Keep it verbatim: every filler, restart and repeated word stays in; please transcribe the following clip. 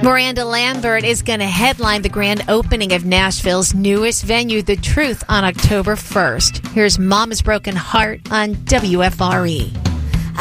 Miranda Lambert is going to headline the grand opening of Nashville's newest venue, The Truth, on October first. Here's Mama's Broken Heart on W F R E.